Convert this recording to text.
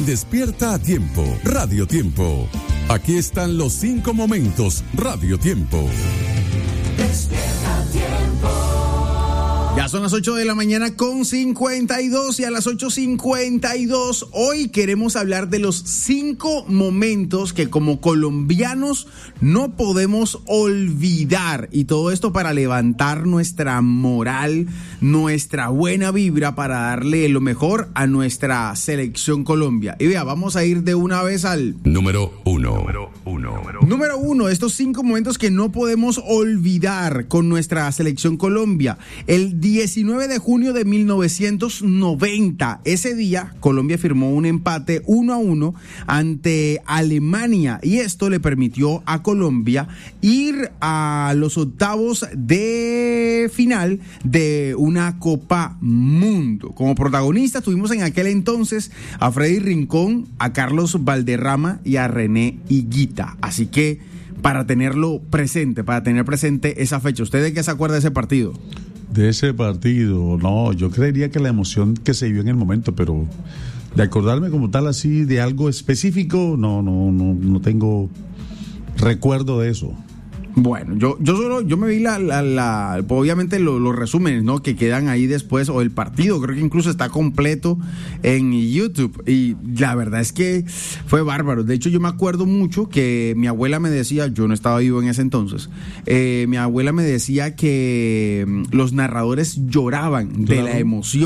Despierta a tiempo, Radio Tiempo. Aquí están los 5 momentos, Radio Tiempo. Despierta a tiempo. Ya son las 8 de la mañana con 52 y a las 8:52 hoy queremos hablar de los 5 momentos que como colombianos no podemos olvidar, y todo esto para levantar nuestra moral, nuestra buena vibra, para darle lo mejor a nuestra selección Colombia. Y vea, vamos a ir de una vez al Número 1. Número 1, estos 5 momentos que no podemos olvidar con nuestra selección Colombia. El 19 de junio de 1990, ese día Colombia firmó un empate 1-1 ante Alemania, y esto le permitió a Colombia ir a los octavos de final de una Copa Mundo. Como protagonistas tuvimos en aquel entonces a Freddy Rincón, a Carlos Valderrama y a René Higuita. Así que para tenerlo presente, para tener presente esa fecha, ¿usted de qué se acuerda de ese partido? De ese partido, no, yo creería que la emoción que se vivió en el momento, pero de acordarme como tal así de algo específico, no tengo recuerdo de eso. Bueno, yo me vi obviamente los resúmenes, ¿no?, que quedan ahí después, o el partido, creo que incluso está completo en YouTube, y la verdad es que fue bárbaro. De hecho, yo me acuerdo mucho que mi abuela me decía, yo no estaba vivo en ese entonces, mi abuela me decía que los narradores lloraban de la emoción.